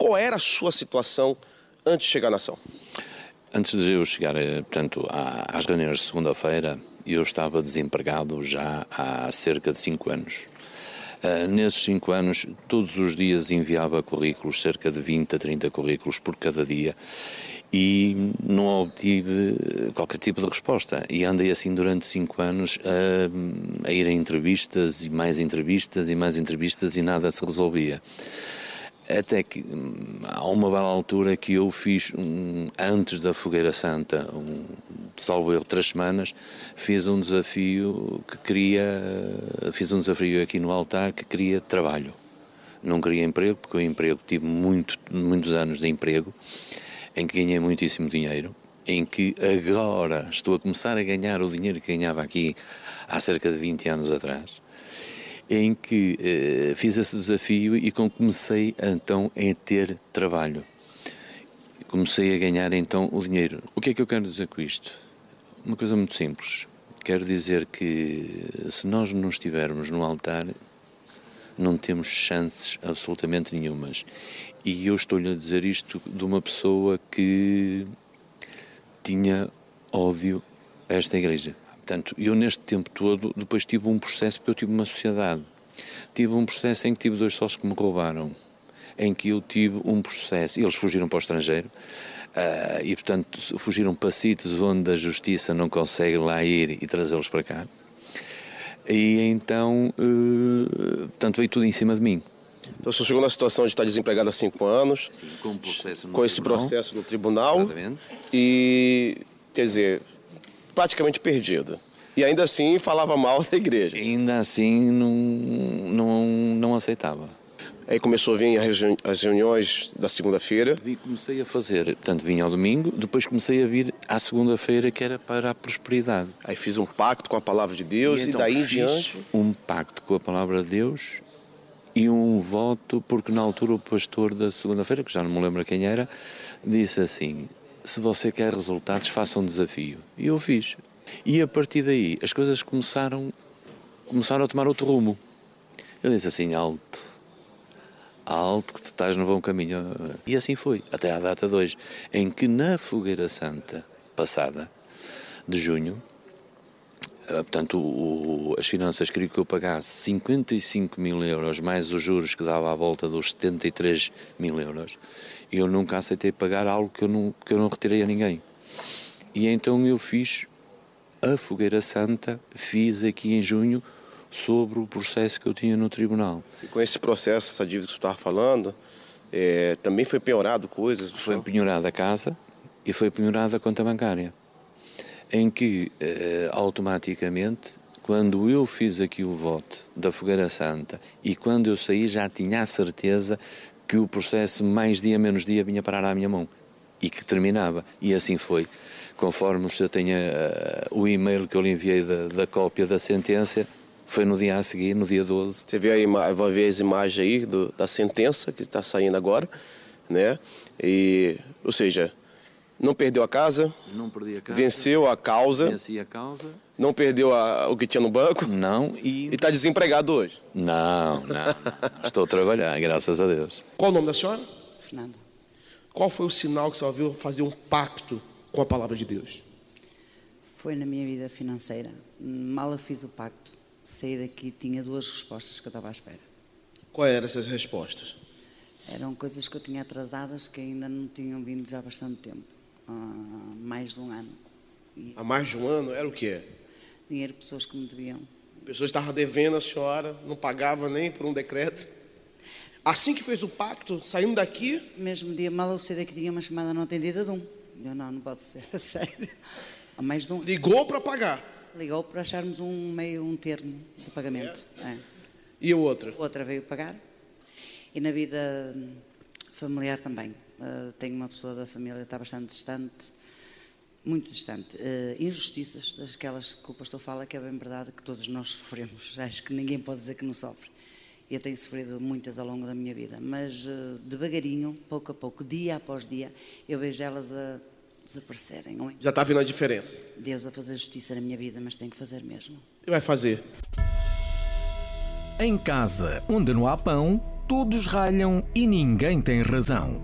qual era a sua situação antes de chegar na ação? Antes de eu chegar, portanto, às reuniões de segunda-feira, eu estava desempregado já há cerca de 5 anos. Nesses 5 anos, todos os dias enviava currículos, cerca de 20 a 30 currículos por cada dia, e não obtive qualquer tipo de resposta. E andei assim durante 5 anos a ir a entrevistas e mais entrevistas e mais entrevistas e nada se resolvia. Até que há uma bela altura que eu fiz, antes da Fogueira Santa, salvo erro 3 semanas, fiz um desafio aqui no altar que queria trabalho. Não queria emprego, porque o emprego tive muitos anos de emprego, em que ganhei muitíssimo dinheiro, em que agora estou a começar a ganhar o dinheiro que ganhava aqui há cerca de 20 anos atrás, em que fiz esse desafio e comecei então a ter trabalho. Comecei a ganhar então o dinheiro. O que é que eu quero dizer com isto? Uma coisa muito simples. Quero dizer que se nós não estivermos no altar, não temos chances absolutamente nenhumas. E eu estou-lhe a dizer isto de uma pessoa que tinha ódio a esta igreja. Portanto, eu neste tempo todo, depois tive um processo, porque eu tive uma sociedade. Tive um processo em que tive 2 sócios que me roubaram, em que eu tive um processo, eles fugiram para o estrangeiro, e portanto fugiram para sítios onde a justiça não consegue lá ir e trazê-los para cá. E então, portanto, veio tudo em cima de mim. Então você chegou na situação de estar desempregado há 5 anos, Sim, com esse processo no tribunal, exatamente. E, quer dizer, praticamente perdido. E ainda assim falava mal da igreja. Ainda assim não aceitava. Aí começou a vir as reuniões da segunda-feira. Comecei a fazer, portanto vinha ao domingo, depois comecei a vir à segunda-feira, que era para a prosperidade. Aí fiz um pacto com a palavra de Deus e então daí em diante... um pacto com a palavra de Deus e um voto, porque na altura o pastor da segunda-feira, que já não me lembro quem era, disse assim: se você quer resultados, faça um desafio. E eu fiz. E a partir daí as coisas começaram a tomar outro rumo. Eu disse assim: alto, que tu estás no bom caminho. E assim foi, até à data de hoje, em que na Fogueira Santa passada, de junho, portanto, as finanças queriam que eu pagasse 55 mil euros, mais os juros que dava à volta dos 73 mil euros. Eu nunca aceitei pagar algo que eu não retirei a ninguém. E então eu fiz a Fogueira Santa, fiz aqui em junho, sobre o processo que eu tinha no tribunal. E com esse processo, essa dívida que você estava falando, também foi penhorado coisas? Foi penhorada a casa e foi penhorada a conta bancária, em que automaticamente, quando eu fiz aqui o voto da Fogueira Santa e quando eu saí, já tinha a certeza que o processo, mais dia menos dia, vinha parar à minha mão e que terminava. E assim foi. Conforme o senhor tenha o e-mail que eu lhe enviei da cópia da sentença, foi no dia a seguir, no dia 12. Você vê vai ver as imagens aí da sentença que está saindo agora, né? Ou seja, não perdeu a casa, não perdi a casa, venceu a causa, venci a causa, não perdeu o que tinha no banco, não, e está desempregado hoje. Não. Estou a trabalhar, graças a Deus. Qual o nome da senhora? Fernanda. Qual foi o sinal que você ouviu fazer um pacto com a palavra de Deus? Foi na minha vida financeira. Mal eu fiz o pacto, saí daqui, tinha 2 respostas que eu estava à espera. Quais eram essas respostas? Eram coisas que eu tinha atrasadas que ainda não tinham vindo já há bastante tempo. Há mais de 1 ano. Há mais de 1 ano? Era o quê? Dinheiro de pessoas que me deviam. Pessoas estavam devendo a senhora, não pagava nem por um decreto. Assim que fez o pacto, saindo daqui... Esse mesmo dia, mal eu saí daqui, tinha uma chamada não atendida de um. Eu, não pode ser, a sério. Há mais de 1 ano. Ligou para pagar? Ligou para acharmos um termo de pagamento. E a outra? Outra veio pagar. E na vida familiar também. Tenho uma pessoa da família que está bastante distante, muito distante. Injustiças, daquelas que o pastor fala, que é bem verdade que todos nós sofremos. Acho que ninguém pode dizer que não sofre. Eu tenho sofrido muitas ao longo da minha vida, mas devagarinho, pouco a pouco, dia após dia, eu vejo elas a desaparecerem. Já está vendo a diferença? Deus a fazer justiça na minha vida, mas tem que fazer mesmo. E vai fazer. Em casa, onde não há pão, todos ralham e ninguém tem razão.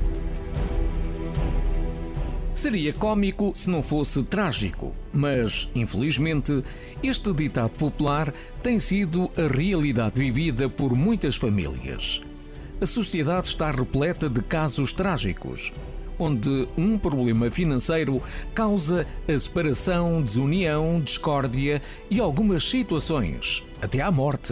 Seria cómico se não fosse trágico, mas, infelizmente, este ditado popular tem sido a realidade vivida por muitas famílias. A sociedade está repleta de casos trágicos, onde um problema financeiro causa a separação, desunião, discórdia e algumas situações, até à morte.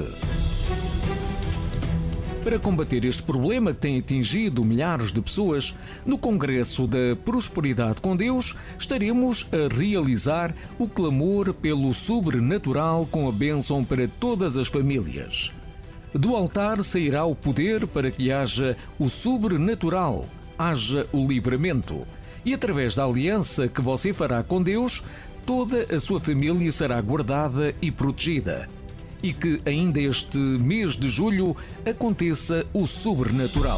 Para combater este problema que tem atingido milhares de pessoas, no Congresso da Prosperidade com Deus, estaremos a realizar o clamor pelo sobrenatural com a bênção para todas as famílias. Do altar sairá o poder para que haja o sobrenatural, haja o livramento. E através da aliança que você fará com Deus, toda a sua família será guardada e protegida. E que ainda este mês de julho aconteça o sobrenatural.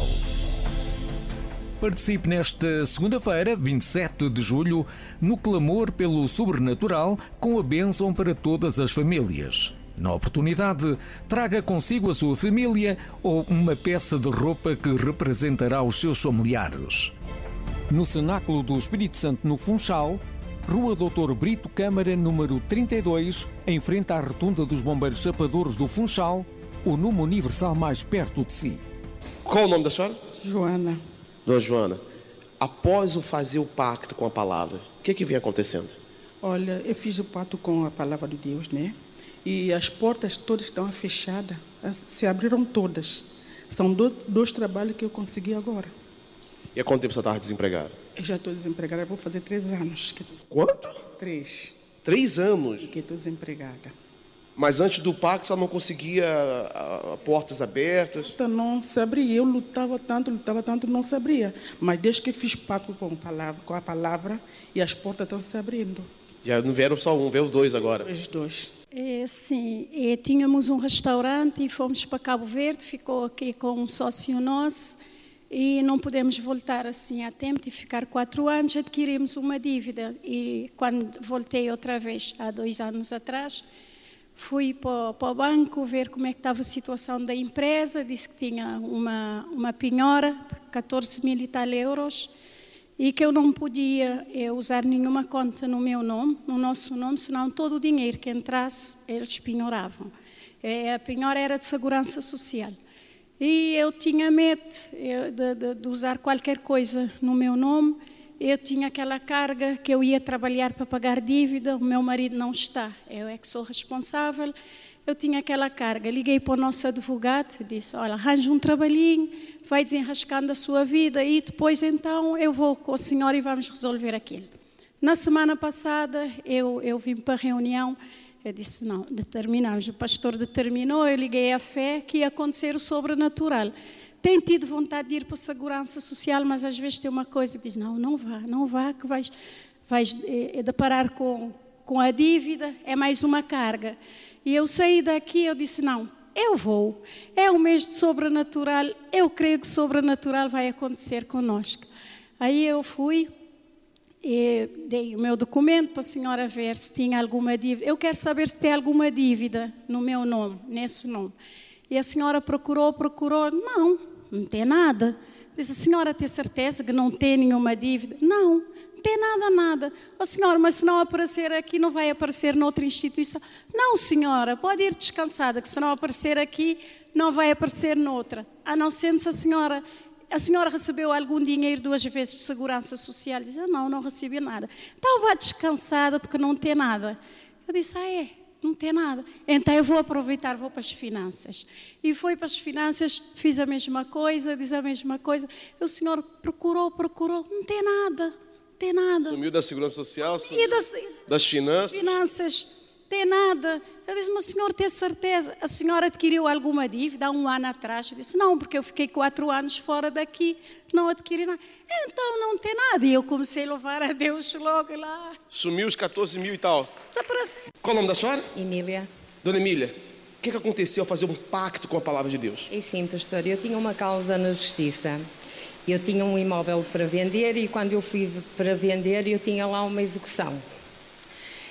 Participe nesta segunda-feira, 27 de julho, no clamor pelo sobrenatural com a bênção para todas as famílias. Na oportunidade, traga consigo a sua família ou uma peça de roupa que representará os seus familiares. No Cenáculo do Espírito Santo, no Funchal, Rua Doutor Brito Câmara, número 32, em frente à Rotunda dos Bombeiros Chapadores do Funchal, o número universal mais perto de si. Qual o nome da senhora? Joana. Dona Joana, após o fazer o pacto com a palavra, o que vem acontecendo? Olha, eu fiz o pacto com a palavra de Deus, né? E as portas todas estão fechadas, se abriram todas. São dois trabalhos que eu consegui agora. E há quanto tempo você estava desempregado? Eu já estou desempregada, vou fazer 3 anos. Quanto? 3. 3 anos? Que estou desempregada. Mas antes do pacto, você não conseguia portas abertas? Então não se abria. Eu lutava tanto, não se abria. Mas desde que fiz pacto com a palavra, e as portas estão se abrindo. Já não vieram só um, veio 2 agora. Os 2. Sim, tínhamos um restaurante e fomos para Cabo Verde, ficou aqui com um sócio nosso e não pudemos voltar assim a tempo de ficar 4 anos, adquirimos uma dívida e quando voltei outra vez, há 2 anos atrás, fui para o banco ver como é que estava a situação da empresa, disse que tinha uma penhora de 14 mil e tal euros e que eu não podia usar nenhuma conta no meu nome, no nosso nome, senão todo o dinheiro que entrasse, eles penhoravam. A penhora era de segurança social. E eu tinha medo de usar qualquer coisa no meu nome, eu tinha aquela carga que eu ia trabalhar para pagar dívida, o meu marido não está, eu é que sou responsável, eu tinha aquela carga. Liguei para o nosso advogado, disse, olha, arranja um trabalhinho, vai desenrascando a sua vida e depois então eu vou com a senhora e vamos resolver aquilo. Na semana passada eu vim para a reunião, eu disse, não, determinamos, o pastor determinou, eu liguei à fé que ia acontecer o sobrenatural. Tenho tido vontade de ir para a segurança social, mas às vezes tem uma coisa que diz, não vá, que vais deparar com a dívida, é mais uma carga. E eu saí daqui, eu disse, não, eu vou. É um mês de sobrenatural, eu creio que sobrenatural vai acontecer conosco. Aí eu fui e dei o meu documento para a senhora ver se tinha alguma dívida. Eu quero saber se tem alguma dívida no meu nome, nesse nome. E a senhora procurou, não tem nada. Disse, a senhora tem certeza que não tem nenhuma dívida? Não tem nada. Oh, senhora, mas se não aparecer aqui, não vai aparecer noutra instituição? Não, senhora, pode ir descansada, que se não aparecer aqui, não vai aparecer noutra. A não ser se a senhora recebeu algum dinheiro 2 vezes de segurança social. Diz, não recebi nada. Então vá descansada, porque não tem nada. Eu disse, não tem nada. Então eu vou aproveitar, vou para as finanças. E fui para as finanças, fiz a mesma coisa, diz a mesma coisa. E o senhor procurou, não tem nada. Sumiu da segurança social, sumiu das finanças. Tem nada. Eu disse, mas o senhor tem certeza? A senhora adquiriu alguma dívida há 1 ano atrás? Eu disse, não, porque eu fiquei 4 anos fora daqui, não adquiri nada. Então não tem nada. E eu comecei a louvar a Deus logo lá. Sumiu os 14 mil e tal. Desapareceu. Qual o nome da senhora? Emília. Dona Emília, o que aconteceu ao fazer um pacto com a palavra de Deus? E sim, pastor, eu tinha uma causa na justiça. Eu tinha um imóvel para vender e quando eu fui para vender eu tinha lá uma execução.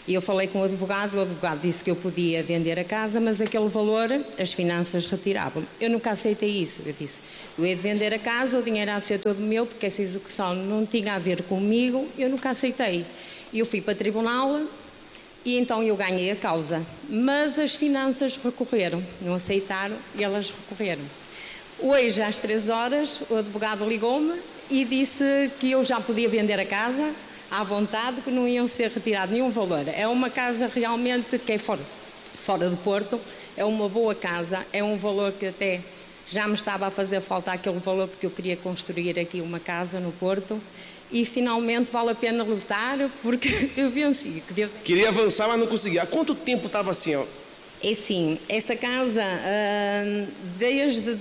E eu falei com o advogado disse que eu podia vender a casa, mas aquele valor as finanças retiravam. Eu nunca aceitei isso. Eu disse, eu ia vender a casa, o dinheiro ia ser todo meu, porque essa execução não tinha a ver comigo, eu nunca aceitei. E eu fui para o tribunal e então eu ganhei a causa. Mas as finanças recorreram, não aceitaram e elas recorreram. Hoje, às 3 horas, o advogado ligou-me e disse que eu já podia vender a casa à vontade, que não iam ser retirado nenhum valor. É uma casa realmente que é fora do Porto, é uma boa casa, é um valor que até já me estava a fazer falta aquele valor, porque eu queria construir aqui uma casa no Porto e finalmente vale a pena lutar, porque eu venci. Queria avançar, mas não conseguia. Há quanto tempo estava assim, ó? É sim, essa casa desde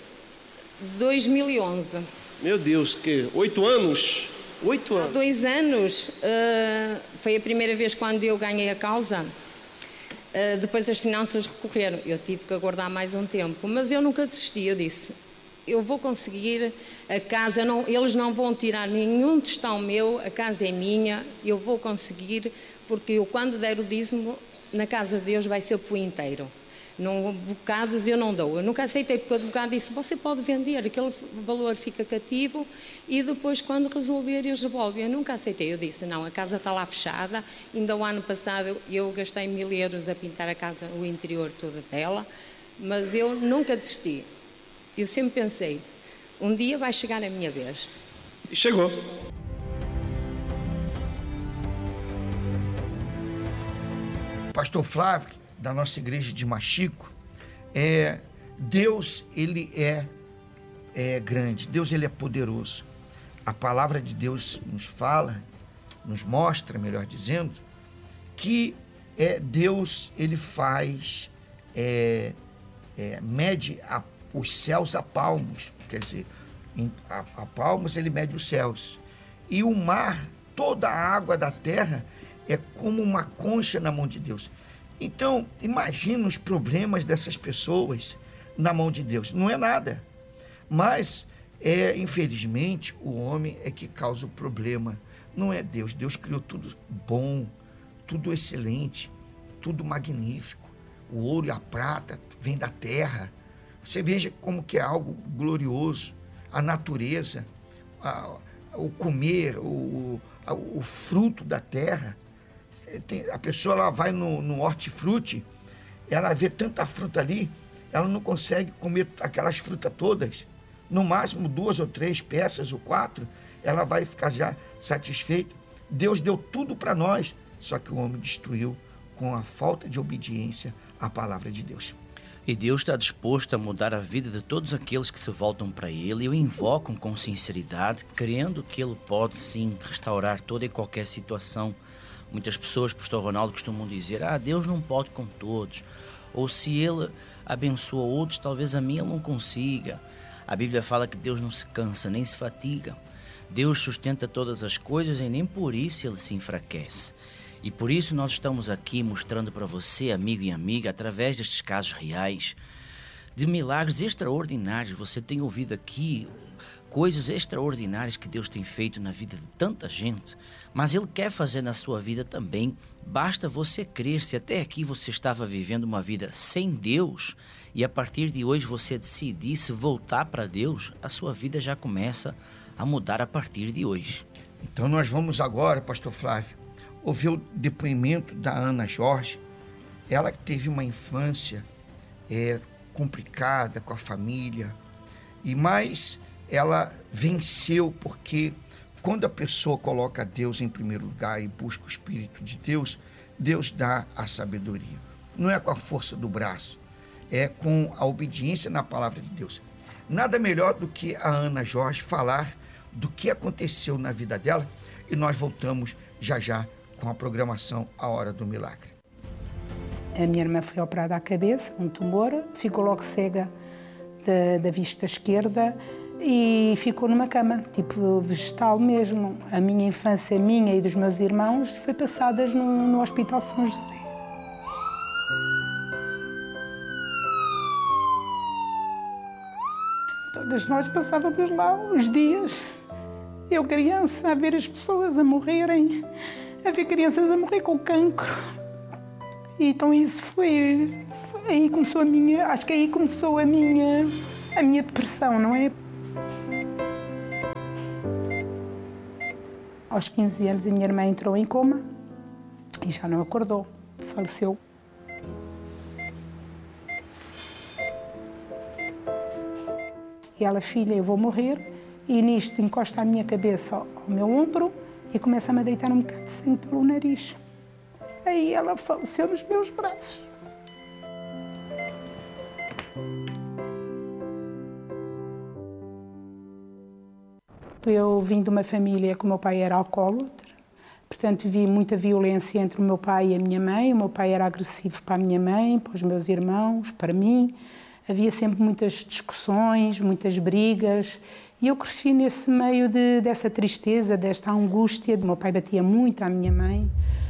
2011. Meu Deus, que 8 anos? 8 anos. Há 2 anos foi a primeira vez quando eu ganhei a causa. Depois as finanças recorreram. Eu tive que aguardar mais um tempo, mas eu nunca desisti. Eu disse, eu vou conseguir a casa, eles não vão tirar nenhum tostão meu, a casa é minha, eu vou conseguir, porque eu quando der o dízimo, na casa de Deus vai ser por inteiro. Não, bocados eu não dou. Eu nunca aceitei, porque o advogado disse, você pode vender, aquele valor fica cativo e depois quando resolver eles devolvem. Eu nunca aceitei. Eu disse, não, a casa está lá fechada. Ainda o ano passado eu gastei 1000 euros a pintar a casa, o interior todo dela, mas eu nunca desisti. Eu sempre pensei, um dia vai chegar a minha vez. E chegou. Pastor Flávio, da nossa igreja de Machico, Deus, ele é grande, Deus, ele é poderoso. A palavra de Deus nos fala, nos mostra, melhor dizendo, que Deus, ele faz, mede os céus a palmos, quer dizer, a palmos ele mede os céus. E o mar, toda a água da terra, é como uma concha na mão de Deus. Então, imagina os problemas dessas pessoas na mão de Deus. Não é nada. Mas, infelizmente, o homem é que causa o problema. Não é Deus. Deus criou tudo bom, tudo excelente, tudo magnífico. O ouro e a prata vêm da terra. Você veja como que é algo glorioso. A natureza, o comer, o fruto da terra. A pessoa ela vai no hortifruti, ela vê tanta fruta ali, ela não consegue comer aquelas frutas todas. No máximo 2 ou 3 peças ou 4, ela vai ficar já satisfeita. Deus deu tudo para nós, só que o homem destruiu com a falta de obediência à palavra de Deus. E Deus está disposto a mudar a vida de todos aqueles que se voltam para Ele e o invocam com sinceridade, crendo que Ele pode sim restaurar toda e qualquer situação. Muitas pessoas, pastor Ronaldo, costumam dizer, Deus não pode com todos. Ou se Ele abençoa outros, talvez a mim Ele não consiga. A Bíblia fala que Deus não se cansa, nem se fatiga. Deus sustenta todas as coisas e nem por isso Ele se enfraquece. E por isso nós estamos aqui mostrando para você, amigo e amiga, através destes casos reais, de milagres extraordinários. Você tem ouvido aqui coisas extraordinárias que Deus tem feito na vida de tanta gente, mas Ele quer fazer na sua vida também. Basta você crer. Se até aqui você estava vivendo uma vida sem Deus e a partir de hoje você decidir se voltar para Deus, a sua vida já começa a mudar a partir de hoje. Então nós vamos agora, pastor Flávio, ouvir o depoimento da Ana Jorge. Ela que teve uma infância complicada com a família, mas ela venceu, porque quando a pessoa coloca Deus em primeiro lugar e busca o Espírito de Deus, Deus dá a sabedoria. Não é com a força do braço, é com a obediência na palavra de Deus. Nada melhor do que a Ana Jorge falar do que aconteceu na vida dela, e nós voltamos já já com a programação A Hora do Milagre. A minha irmã foi operada à cabeça, um tumor, ficou logo cega da vista esquerda e ficou numa cama, tipo vegetal mesmo. A minha infância, minha e dos meus irmãos, foi passadas no Hospital São José. Todas nós passávamos lá os dias, eu criança, a ver as pessoas a morrerem, a ver crianças a morrer com cancro. E então isso foi aí começou acho que aí começou a minha depressão, não é? Aos 15 anos a minha irmã entrou em coma e já não acordou, faleceu. E ela, filha, eu vou morrer, e nisto encosta a minha cabeça ao meu ombro e começa-me a deitar um bocado de sangue pelo nariz. Aí ela faleceu nos meus braços. Eu vim de uma família que o meu pai era alcoólatra, portanto vi muita violência entre o meu pai e a minha mãe. O meu pai era agressivo para a minha mãe, para os meus irmãos, para mim. Havia sempre muitas discussões, muitas brigas, e eu cresci nesse meio dessa tristeza, desta angústia. O meu pai batia muito à minha mãe.